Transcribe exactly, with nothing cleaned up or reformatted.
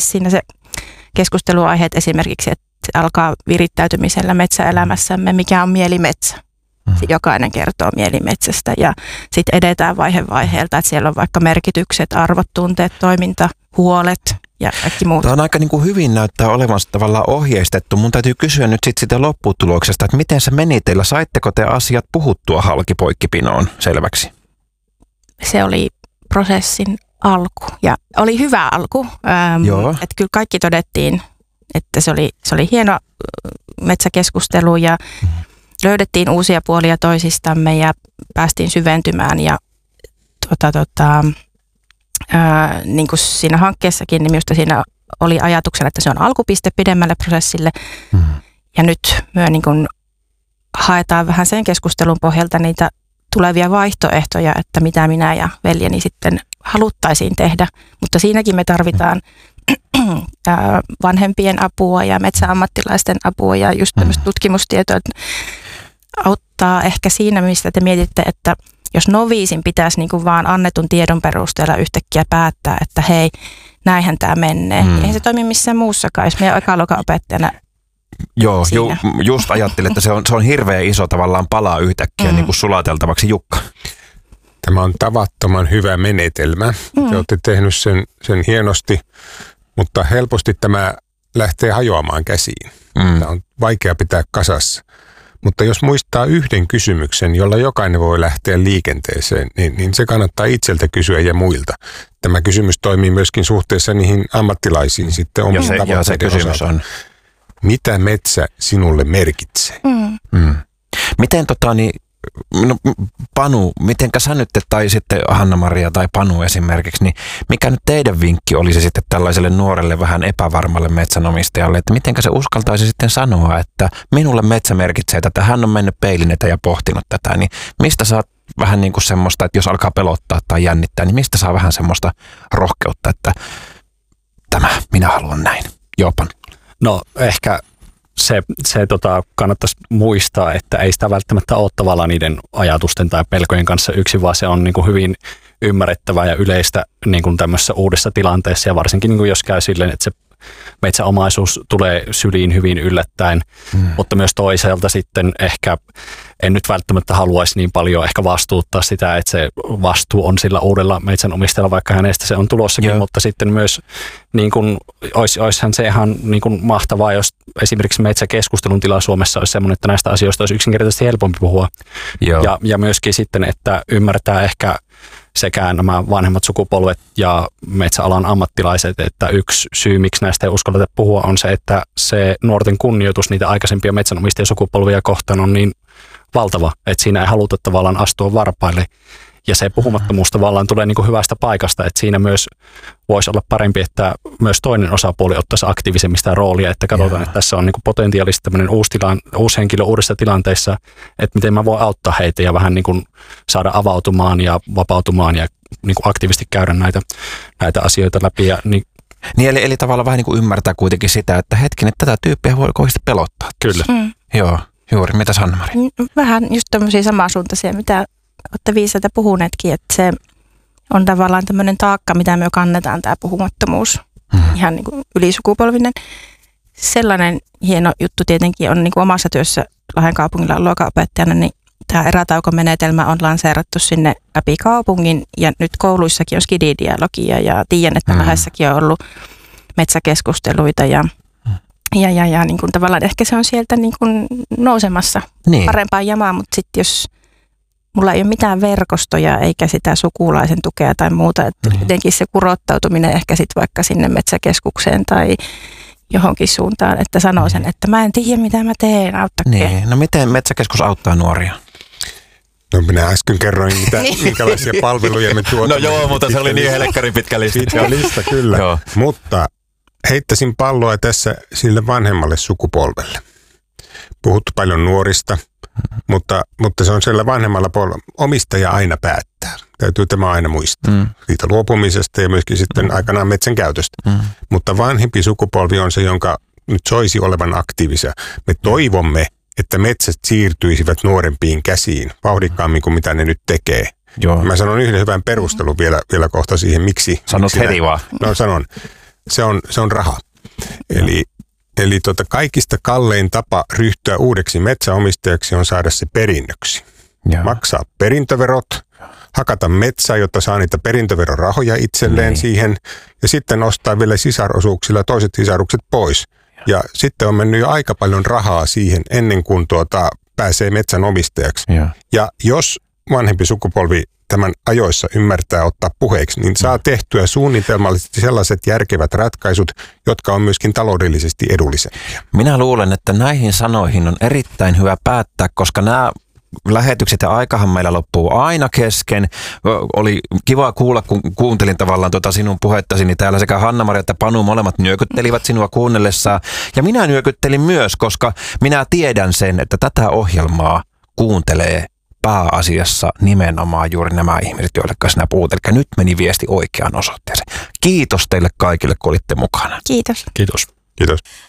siinä se keskusteluaiheet esimerkiksi, että se alkaa virittäytymisellä metsäelämässämme, mikä on mielimetsä. Jokainen kertoo mielimetsästä ja sitten edetään vaihe vaiheelta, että siellä on vaikka merkitykset, arvot, tunteet, toiminta, huolet ja kaikki muut. Tämä on aika niin kuin hyvin näyttää olevan tavallaan ohjeistettu. Mun täytyy kysyä nyt sitten sitä lopputuloksesta, että miten se meni teillä? Saitteko te asiat puhuttua halkipoikkipinoon selväksi? Se oli prosessin alku ja oli hyvä alku. Ähm, Joo. Että kyllä kaikki todettiin, että se oli, se oli hieno metsäkeskustelu ja mm. löydettiin uusia puolia toisistamme ja päästiin syventymään ja tota, tota, ää, niin kuin siinä hankkeessakin, niin minusta siinä oli ajatuksena, että se on alkupiste pidemmälle prosessille. Mm. Ja nyt me niin kuin haetaan vähän sen keskustelun pohjalta niitä tulevia vaihtoehtoja, että mitä minä ja veljeni sitten haluttaisiin tehdä. Mutta siinäkin me tarvitaan ää, vanhempien apua ja metsäammattilaisten apua ja just tämmöistä tutkimustietoa, auttaa ehkä siinä, mistä te mietitte, että jos noviisin pitäisi niin kuin vaan annetun tiedon perusteella yhtäkkiä päättää, että hei, näinhän tämä menee. Mm. Eihän se toimi missään muussakaan, jos meidän ekaluokan opettajana. Joo, ju, just ajattelin, että se on, se on hirveän iso tavallaan palaa yhtäkkiä mm. niin kuin sulateltavaksi. Jukka. Tämä on tavattoman hyvä menetelmä. Mm. Te olette tehnyt sen, sen hienosti, mutta helposti tämä lähtee hajoamaan käsiin. Mm. Tämä on vaikea pitää kasassa. Mutta jos muistaa yhden kysymyksen, jolla jokainen voi lähteä liikenteeseen, niin, niin se kannattaa itseltä kysyä ja muilta. Tämä kysymys toimii myöskin suhteessa niihin ammattilaisiin sitten omien tavoitteiden ja se kysymys osalta. on, mitä metsä sinulle merkitsee? Mm. Mm. Miten tota niin, no, Panu, mitenkä sä nyt, tai sitten Hanna-Maria tai Panu esimerkiksi, niin mikä nyt teidän vinkki olisi sitten tällaiselle nuorelle vähän epävarmalle metsänomistajalle, että mitenkä se uskaltaisi sitten sanoa, että minulle metsä merkitsee tätä, hän on mennyt peilin eteen ja pohtinut tätä, niin mistä saa vähän niin kuin semmoista, että jos alkaa pelottaa tai jännittää, niin mistä saa vähän semmoista rohkeutta, että tämä, minä haluan näin. Joo, Panu. No ehkä se, se tota, kannattaisi muistaa, että ei sitä välttämättä ole tavallaan niiden ajatusten tai pelkojen kanssa yksin, vaan se on niin kuin hyvin ymmärrettävää ja yleistä niin kuin tämmöisessä uudessa tilanteessa ja varsinkin niin kuin jos käy silleen, että se metsäomaisuus tulee syliin hyvin yllättäen, mm. mutta myös toisaalta sitten ehkä en nyt välttämättä haluaisi niin paljon ehkä vastuuttaa sitä, että se vastuu on sillä uudella metsänomistajalla, vaikka hänestä se on tulossakin, Joo. mutta sitten myös niin kuin, ois, oishan se ihan niin kuin mahtavaa, jos esimerkiksi metsäkeskustelun tila Suomessa olisi sellainen, että näistä asioista olisi yksinkertaisesti helpompi puhua. Ja, ja myöskin sitten, että ymmärtää ehkä sekä nämä vanhemmat sukupolvet ja metsäalan ammattilaiset, että yksi syy, miksi näistä ei uskalleta puhua, on se, että se nuorten kunnioitus niitä aikaisempia metsänomistajasukupolvia kohtaan on niin valtava, että siinä ei haluta tavallaan astua varpaille. Ja se puhumattomuus tavallaan tulee niin kuin hyvästä paikasta, että siinä myös voisi olla parempi, että myös toinen osapuoli ottaisi aktiivisemmista roolia, että katsotaan, että tässä on niin kuin potentiaalisesti tämmöinen uusi, tilan, uusi henkilö uudessa tilanteessa, että miten mä voin auttaa heitä ja vähän niin kuin saada avautumaan ja vapautumaan ja niin kuin aktiivisesti käydä näitä, näitä asioita läpi. Ja niin, niin eli, eli tavallaan vähän niin kuin ymmärtää kuitenkin sitä, että hetkinen, tätä tyyppiä voi kovasti pelottaa. Kyllä. Mm. Joo, juuri. Mitäs Hanna-Mari? Vähän just tämmöisiä samansuuntaisia, mitä olette viisaita puhuneetkin, että se on tavallaan tämmöinen taakka, mitä me kannetaan, tämä puhumattomuus, mm-hmm. ihan niin kuin ylisukupolvinen. Sellainen hieno juttu tietenkin on niin kuin omassa työssä Lahden kaupungilla luokanopettajana, niin tämä erätaukomenetelmä on lanseerattu sinne läpi kaupungin ja nyt kouluissakin on skididialogia ja tiedän, että mm-hmm. Lahdessakin on ollut metsäkeskusteluita ja Ja, ja, ja niin kuin tavallaan ehkä se on sieltä niin kuin nousemassa niin. parempaan jamaan, mutta sitten jos mulla ei ole mitään verkostoja eikä sitä sukulaisen tukea tai muuta, että niin. jotenkin se kurottautuminen ehkä sitten vaikka sinne metsäkeskukseen tai johonkin suuntaan, että sanoo sen, että mä en tiedä mitä mä teen, auttakaa. Niin. No miten metsäkeskus auttaa nuoria? No minä äsken kerroin, mitä, minkälaisia palveluja me tuotamme. No joo, mutta se oli niin helkkarin pitkä lista. Pitkä lista, kyllä. Joo. Mutta heittäisin palloa tässä sille vanhemmalle sukupolvelle. Puhuttu paljon nuorista, mm. mutta, mutta se on siellä vanhemmalla polvella. Omistaja aina päättää. Täytyy tämä aina muistaa. Mm. Siitä luopumisesta ja myöskin sitten mm. aikanaan metsän käytöstä. Mm. Mutta vanhempi sukupolvi on se, jonka nyt soisi olevan aktiivisia. Me toivomme, että metsät siirtyisivät nuorempiin käsiin vauhdikkaammin kuin mitä ne nyt tekee. Joo. Mä sanon yhden hyvän perustelun vielä, vielä kohta siihen, miksi. Sanot heti vaan. No sanon. se on, se on raha. Eli, eli tota, kaikista kallein tapa ryhtyä uudeksi metsäomistajaksi on saada se perinnöksi. Ja. Maksaa perintöverot, hakata metsää, jotta saa niitä perintöverorahoja itselleen niin. siihen, ja sitten ostaa vielä sisarosuuksilla toiset sisarukset pois. Ja, ja sitten on mennyt jo aika paljon rahaa siihen ennen kuin tuota, pääsee metsänomistajaksi. Ja. ja jos vanhempi sukupolvi tämän ajoissa ymmärtää ottaa puheeksi, niin saa tehtyä suunnitelmallisesti sellaiset järkevät ratkaisut, jotka on myöskin taloudellisesti edullisempia. Minä luulen, että näihin sanoihin on erittäin hyvä päättää, koska nämä lähetykset ja aikahan meillä loppuu aina kesken. Oli kiva kuulla, kun kuuntelin tavallaan tuota sinun puhettasi, niin täällä sekä Hanna-Maria että Panu molemmat nyökyttelivät sinua kuunnellessaan. Ja minä nyökyttelin myös, koska minä tiedän sen, että tätä ohjelmaa kuuntelee pääasiassa nimenomaan juuri nämä ihmiset, joille sinä puhut. Eli nyt meni viesti oikeaan osoitteeseen. Kiitos teille kaikille, kun olitte mukana. Kiitos. Kiitos. Kiitos.